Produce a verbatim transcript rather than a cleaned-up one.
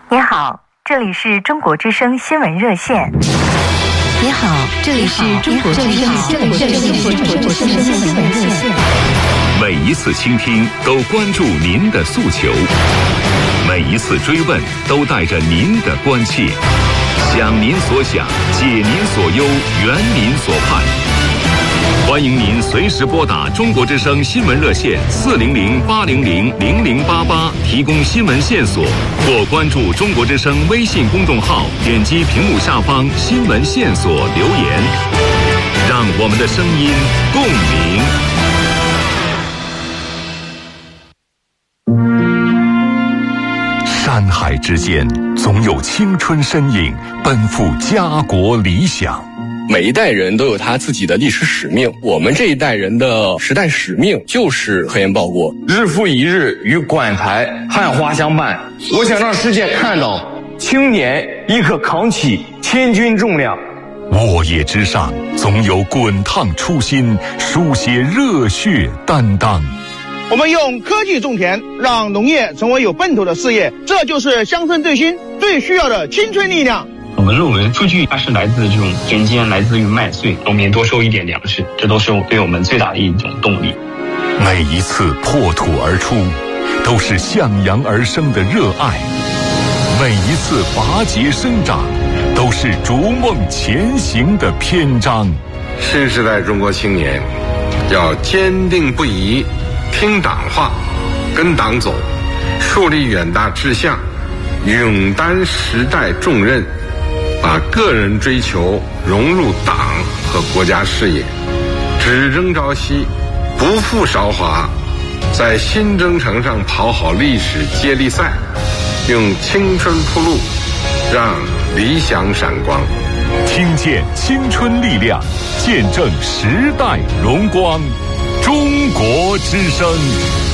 您好，这里是中国之声新闻热线。 你好，这里是中国之声新闻热线。 每一次倾听都关注您的诉求，每一次追问都带着您的关切，想您所想，解您所忧，圆您所盼。欢迎您随时拨打中国之声新闻热线四零零八零零零零八八提供新闻线索，或关注中国之声微信公众号，点击屏幕下方新闻线索留言，让我们的声音共鸣。山海之间，总有青春身影奔赴家国理想。 每一代人都有他自己的历史使命，我们这一代人的时代使命就是核烟报国， 日复一日与管材汉花相伴。我想让世界看到青年亦可扛起千钧重量。 沃野之上，总有滚烫初心，书写热血担当。 我们用科技种田，让农业成为有奔头的事业，这就是乡村振兴最需要的青春力量。 我们认为数据它是来自这种田间，来自于麦穗，农民多收一点粮食，这都是对我们最大的一种动力。 每一次破土而出，都是向阳而生的热爱；每一次拔节生长，都是逐梦前行的篇章。 新时代中国青年要坚定不移听党话，跟党走，树立远大志向，勇担时代重任，把个人追求融入党和国家事业，只争朝夕，不负韶华，在新征程上跑好历史接力赛，用青春铺路，让理想闪光。 听见青春力量，见证时代荣光。中国之声。